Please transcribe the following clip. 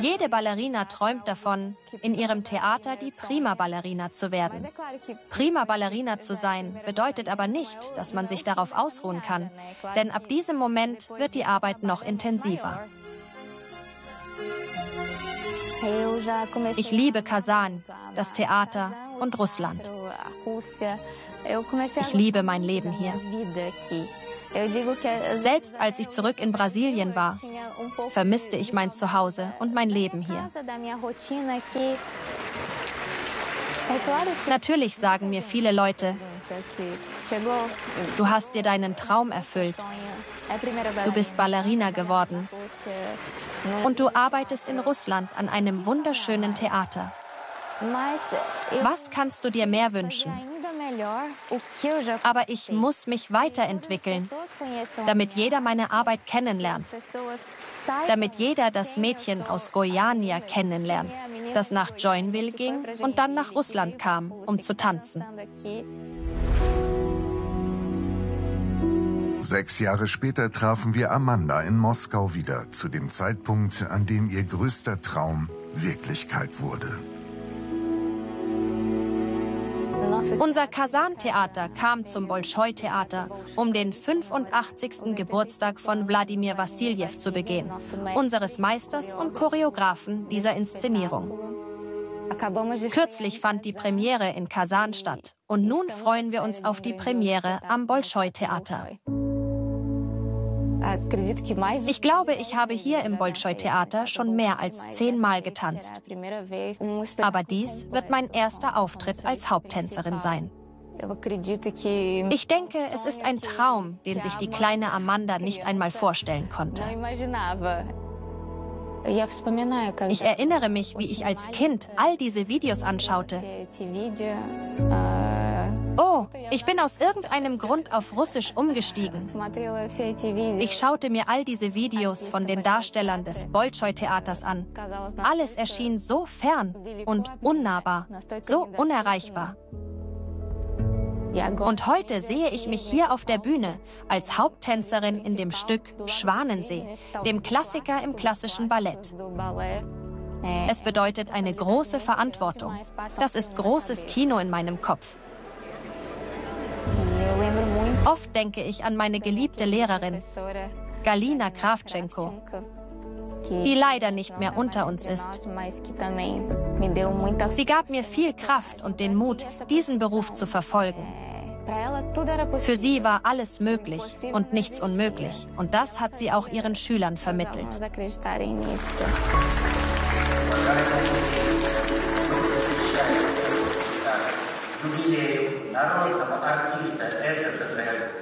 Jede Ballerina träumt davon, in ihrem Theater die Prima Ballerina zu werden. Prima Ballerina zu sein bedeutet aber nicht, dass man sich darauf ausruhen kann, denn ab diesem Moment wird die Arbeit noch intensiver. Ich liebe Kasan, das Theater und Russland. Ich liebe mein Leben hier. Selbst als ich zurück in Brasilien war, vermisste ich mein Zuhause und mein Leben hier. Natürlich sagen mir viele Leute, du hast dir deinen Traum erfüllt. Du bist Ballerina geworden. Und du arbeitest in Russland an einem wunderschönen Theater. Was kannst du dir mehr wünschen? Aber ich muss mich weiterentwickeln, damit jeder meine Arbeit kennenlernt. Damit jeder das Mädchen aus Goiânia kennenlernt, das nach Joinville ging und dann nach Russland kam, um zu tanzen. 6 Jahre später trafen wir Amanda in Moskau wieder, zu dem Zeitpunkt, an dem ihr größter Traum Wirklichkeit wurde. Unser Kasan-Theater kam zum Bolschoi-Theater, um den 85. Geburtstag von Wladimir Wassiljew zu begehen, unseres Meisters und Choreografen dieser Inszenierung. Kürzlich fand die Premiere in Kasan statt und nun freuen wir uns auf die Premiere am Bolschoi-Theater. Ich glaube, ich habe hier im Bolschoi-Theater schon mehr als 10 Mal getanzt. Aber dies wird mein erster Auftritt als Haupttänzerin sein. Ich denke, es ist ein Traum, den sich die kleine Amanda nicht einmal vorstellen konnte. Ich erinnere mich, wie ich als Kind all diese Videos anschaute. Oh, ich bin aus irgendeinem Grund auf Russisch umgestiegen. Ich schaute mir all diese Videos von den Darstellern des Bolschoi-Theaters an. Alles erschien so fern und unnahbar, so unerreichbar. Und heute sehe ich mich hier auf der Bühne als Haupttänzerin in dem Stück Schwanensee, dem Klassiker im klassischen Ballett. Es bedeutet eine große Verantwortung. Das ist großes Kino in meinem Kopf. Oft denke ich an meine geliebte Lehrerin, Galina Kravchenko, die leider nicht mehr unter uns ist. Sie gab mir viel Kraft und den Mut, diesen Beruf zu verfolgen. Für sie war alles möglich und nichts unmöglich. Und das hat sie auch ihren Schülern vermittelt. Юбилею народного артиста СССР